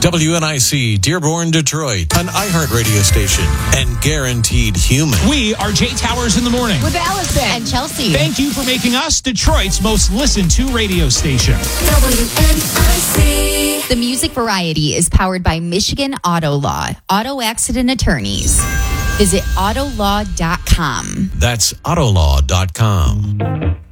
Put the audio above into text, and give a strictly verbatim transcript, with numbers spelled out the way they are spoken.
W N I C, Dearborn, Detroit, an iHeart radio station, and Guaranteed Human. We are Jay Towers in the morning. With Allison and Chelsea. Thank you for making us Detroit's most listened to radio station. W N I C. The music variety is powered by Michigan Auto Law, auto accident attorneys. Visit autolaw dot com. That's autolaw dot com.